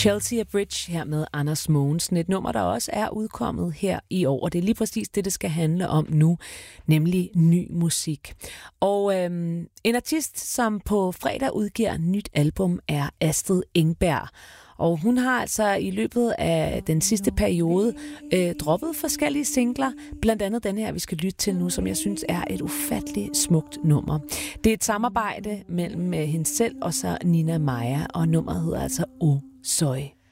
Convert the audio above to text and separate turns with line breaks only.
Chelsea Bridge her med Anders Mogensen. Et nummer, der også er udkommet her i år. Det er lige præcis det skal handle om nu, nemlig ny musik. Og en artist, som på fredag udgiver nyt album, er Astrid Engberg. Og hun har altså i løbet af den sidste periode droppet forskellige singler. Blandt andet den her, vi skal lytte til nu, som jeg synes er et ufatteligt smukt nummer. Det er et samarbejde mellem hende selv og så Nina Maja, og nummeret hedder altså O Soy.